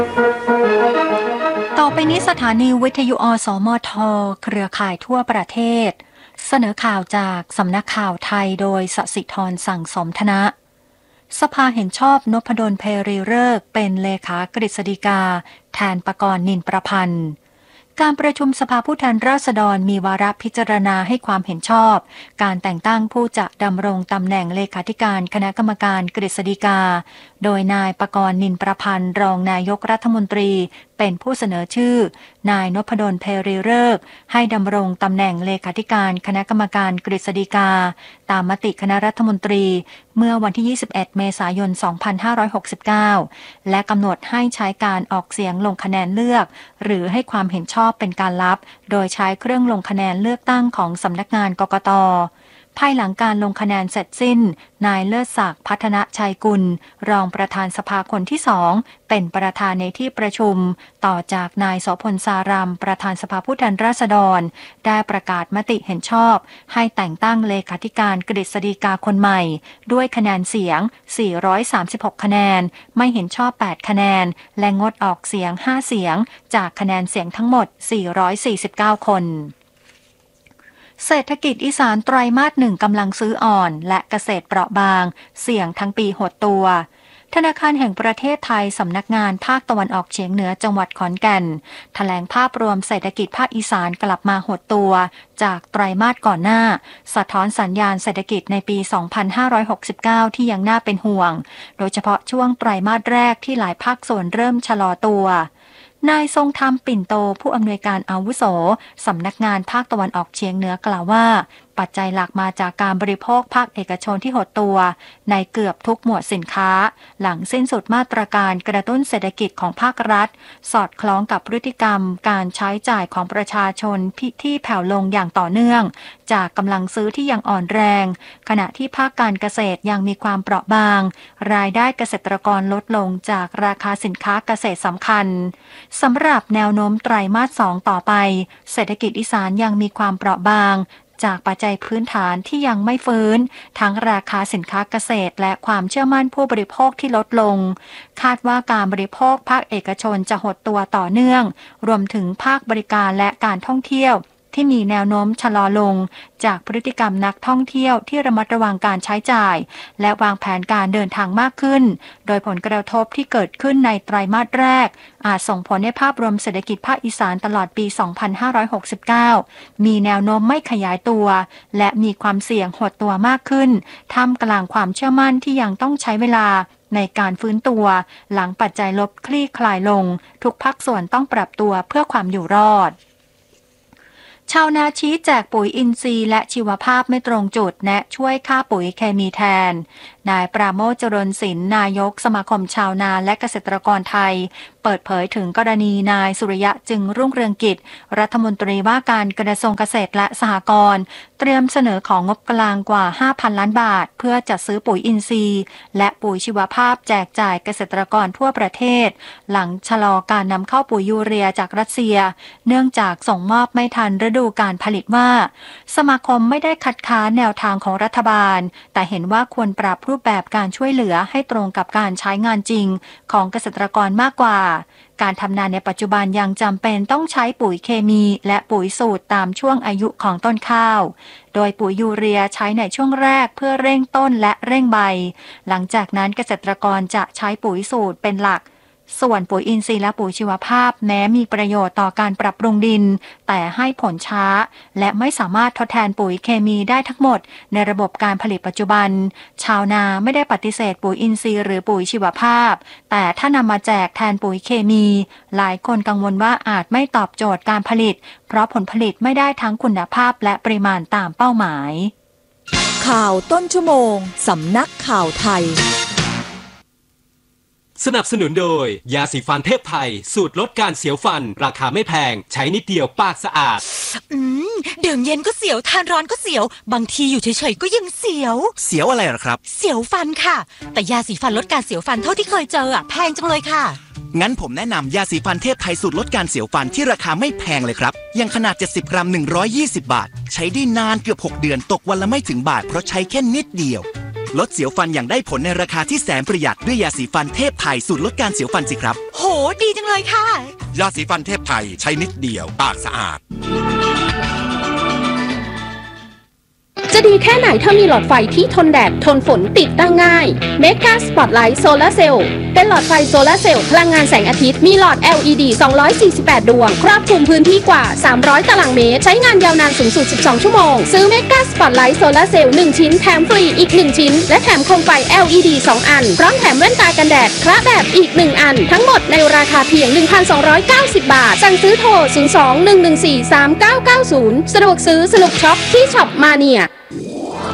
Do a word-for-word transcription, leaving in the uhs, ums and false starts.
ต่อไปนี้สถานีวิทยุอสมทเครือข่ายทั่วประเทศเสนอข่าวจากสำนักข่าวไทยโดยสศิธรสั่งสมธนะสภาเห็นชอบนพดลเพรีฤกษ์เป็นเลขากฤษฎีกาแทนปกรณ์นินประพันธ์การประชุมสภาผู้แทนราษฎรมีวาระพิจารณาให้ความเห็นชอบการแต่งตั้งผู้จะดำรงตำแหน่งเลขาธิการคณะกรรมการกฤษฎีกาโดยนายปกรณ์นินประพันธ์รองนายกรัฐมนตรีเป็นผู้เสนอชื่อนายนพดลเพรีฤกษ์ให้ดำรงตำแหน่งเลขาธิการคณะกรรมการกฤษฎีกาตามมติคณะรัฐมนตรีเมื่อวันที่ยี่สิบเอ็ดเมษายนสองพันห้าร้อยหกสิบเก้าและกำหนดให้ใช้การออกเสียงลงคะแนนเลือกหรือให้ความเห็นชอบเป็นการลับโดยใช้เครื่องลงคะแนนเลือกตั้งของสำนักงานกกต.ภายหลังการลงคะแนนเสร็จสิ้นนายเลิศศักดิ์พัฒนชัยกุลรองประธานสภาคนที่สองเป็นประธานในที่ประชุมต่อจากนายโสพลสารัมประธานสภาผู้แทนราษฎรได้ประกาศมติเห็นชอบให้แต่งตั้งเลขาธิการกฤษฎีกาคนใหม่ด้วยคะแนนเสียงสี่ร้อยสามสิบหกคะแนนไม่เห็นชอบแปดคะแนนและงดออกเสียงห้าเสียงจากคะแนนเสียงทั้งหมดสี่ร้อยสี่สิบเก้าคนเศรษฐกิจอีสานไตรมาสหนึ่งกำลังซื้ออ่อนและเกษตรเปราะบางเสี่ยงทั้งปีหดตัวธนาคารแห่งประเทศไทยสำนักงานภาคตะวันออกเฉียงเหนือจังหวัดขอนแก่นแถลงภาพรวมเศรษฐกิจภาคอีสานกลับมาหดตัวจากไตรมาสก่อนหน้าสะท้อนสัญญาณเศรษฐกิจในปีสองพันห้าร้อยหกสิบเก้าที่ยังน่าเป็นห่วงโดยเฉพาะช่วงไตรมาสแรกที่หลายภาคส่วนเริ่มชะลอตัวนายทรงธรรมปิ่นโตผู้อำนวยการอาวุโสสำนักงานภาคตะวันออกเฉียงเหนือกล่าวว่าปัจจัยหลักมาจากการบริโภคภาคเอกชนที่หดตัวในเกือบทุกหมวดสินค้าหลังสิ้นสุดมาตรการกระตุ้นเศรษฐกิจของภาครัฐสอดคล้องกับพฤติกรรมการใช้จ่ายของประชาชนที่แผ่วลงอย่างต่อเนื่องจากกำลังซื้อที่ยังอ่อนแรงขณะที่ภาคการเกษตรยังมีความเปราะบางรายได้เกษตรกรลดลงจากราคาสินค้าเกษตรสำคัญสำหรับแนวโน้มไตรมาสสองต่อไปเศรษฐกิจอีสานยังมีความเปราะบางจากปัจจัยพื้นฐานที่ยังไม่ฟื้นทั้งราคาสินค้าเกษตรและความเชื่อมั่นผู้บริโภคที่ลดลงคาดว่าการบริโภคภาคเอกชนจะหดตัวต่อเนื่องรวมถึงภาคบริการและการท่องเที่ยวที่มีแนวโน้มชะลอลงจากพฤติกรรมนักท่องเที่ยวที่ระมัดระวังการใช้จ่ายและวางแผนการเดินทางมากขึ้นโดยผลกระทบที่เกิดขึ้นในไตรมาสแรกอาจส่งผลให้ภาพรวมเศรษฐกิจภาคอีสานตลอดปี สองพันห้าร้อยหกสิบเก้า มีแนวโน้มไม่ขยายตัวและมีความเสี่ยงหดตัวมากขึ้นท่ามกลางความเชื่อมั่นที่ยังต้องใช้เวลาในการฟื้นตัวหลังปัจจัยลบคลี่คลายลงทุกภาคส่วนต้องปรับตัวเพื่อความอยู่รอดชาวนาชี้แจกปุ๋ยอินทรีย์และชีวภาพไม่ตรงจุดแนะช่วยค่าปุ๋ยเคมีแทนนายปราโมช เจริญศิลป์นายกสมาคมชาวนาและเกษตรกรไทยเปิดเผยถึงกรณีนายสุริยะจึงรุ่งเรืองกิจรัฐมนตรีว่าการกระทรวงเกษตรและสหกรณ์เตรียมเสนอของงบกลางกว่า ห้าพัน ล้านบาทเพื่อจัดซื้อปุ๋ยอินทรีย์และปุ๋ยชีวภาพแจกจ่ายเกษตรกรทั่วประเทศหลังชะลอการนำเข้าปุ๋ยยูเรียจากรัสเซียเนื่องจากส่งมอบไม่ทันฤดูการผลิตว่าสมาคมไม่ได้คัดค้านแนวทางของรัฐบาลแต่เห็นว่าควรปรับรูปแบบการช่วยเหลือให้ตรงกับการใช้งานจริงของเกษตรกรมากกว่าการทำนาในปัจจุบันยังจำเป็นต้องใช้ปุ๋ยเคมีและปุ๋ยสูตรตามช่วงอายุของต้นข้าวโดยปุ๋ยยูเรียใช้ในช่วงแรกเพื่อเร่งต้นและเร่งใบหลังจากนั้นเกษตรกรจะใช้ปุ๋ยสูตรเป็นหลักส่วนปุ๋ยอินทรีย์และปุ๋ยชีวภาพแม้มีประโยชน์ต่อการปรับปรุงดินแต่ให้ผลช้าและไม่สามารถทดแทนปุ๋ยเคมีได้ทั้งหมดในระบบการผลิตปัจจุบันชาวนาไม่ได้ปฏิเสธปุ๋ยอินทรีย์หรือปุ๋ยชีวภาพแต่ถ้านำมาแจกแทนปุ๋ยเคมีหลายคนกังวลว่าอาจไม่ตอบโจทย์การผลิตเพราะผลผลิตไม่ได้ทั้งคุณภาพและปริมาณตามเป้าหมายข่าวต้นชั่วโมงสำนักข่าวไทยสนับสนุนโดยยาสีฟันเทพไทยสูตรลดการเสียวฟันราคาไม่แพงใช้นิดเดียวปากสะอาดอืมดื่มเย็นก็เสียวทานร้อนก็เสียวบางทีอยู่เฉยๆก็ยังเสียวเสียวอะไรหรอครับเสียวฟันค่ะแต่ยาสีฟันลดการเสียวฟันเท่าที่เคยเจออ่ะแพงจังเลยค่ะงั้นผมแนะนำยาสีฟันเทพไทยสูตรลดการเสียวฟันที่ราคาไม่แพงเลยครับยังขนาดเจ็ดสิบกรัมหนึ่งร้อยยี่สิบบาทใช้ได้นานเกือบหกเดือนตกวันละไม่ถึงบาทเพราะใช้แค่นิดเดียวลดเสียวฟันอย่างได้ผลในราคาที่แสนประหยัดด้วยยาสีฟันเทพไทยสูตรลดการเสียวฟันสิครับโหดีจังเลยค่ะยาสีฟันเทพไทยใช้นิดเดียวปากสะอาดจะดีแค่ไหนถ้ามีหลอดไฟที่ทนแดดทนฝนติดตั้งง่าย Mega Spotlight Solar Cell เป็นหลอดไฟโซลาร์เซลล์พลังงานแสงอาทิตย์มีหลอด แอล อี ดี สองร้อยสี่สิบแปด ดวงครอบคลุมพื้นที่กว่าสามร้อยตารางเมตรใช้งานยาวนานสูงสุดสิบสองชั่วโมงซื้อ Mega Spotlight Solar Cell หนึ่งชิ้นแถมฟรีอีกหนึ่งชิ้นและแถมโคมไฟ แอล อี ดี สองอันพร้อมแถมแว่นตากันแดดคละแบบอีกหนึ่งอันทั้งหมดในราคาเพียง หนึ่งพันสองร้อยเก้าสิบ บาทสั่งซื้อโทรศูนย์ สอง หนึ่ง หนึ่ง สี่ สาม เก้า เก้า ศูนย์สะดวกซื้อสนุกช็อปที่ช็อปมาเนีย